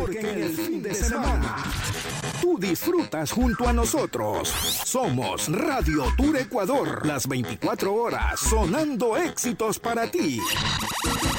porque en el fin de semana tú disfrutas junto a nosotros. Somos Radio Tour Ecuador, las 24 horas sonando éxitos para ti.